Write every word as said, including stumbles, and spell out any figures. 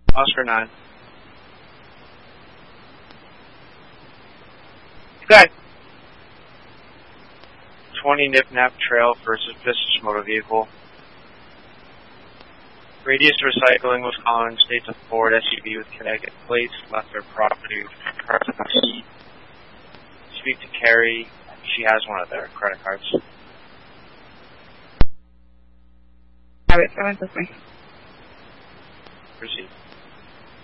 Oscar nine. Good. twenty Nip-Nap Trail versus Business Motor Vehicle. Radius Recycling, Wisconsin, states a Ford S U V with Connecticut plates left their property with cards in the seat. Speak to Carrie. She has one of their credit cards. Have it. Come with me. Proceed.